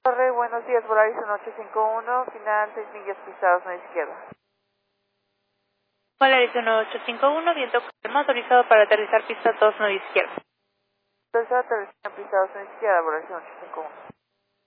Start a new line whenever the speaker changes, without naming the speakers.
Torre, buenos días, Volaris 1851, final 6 millas pisadas, no izquierda.
Volaris 1851, viento calma, autorizado para aterrizar pista 2, no izquierda.
Entonces, aterrización pisadas, no izquierda, Volaris 1851.